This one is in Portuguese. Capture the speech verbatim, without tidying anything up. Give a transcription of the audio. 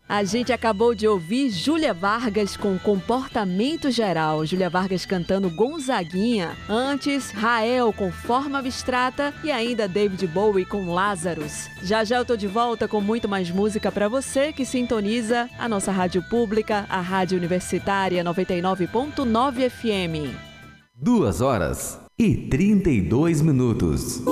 A gente acabou de ouvir Júlia Vargas com Comportamento Geral. Júlia Vargas cantando Gonzaguinha. Antes, Rael com Forma Abstrata e ainda David Bowie com Lazarus. Já já eu tô de volta com muito mais música para você que sintoniza a nossa rádio pública, a Rádio Universitária noventa e nove ponto nove F M. Duas horas e trinta e dois minutos.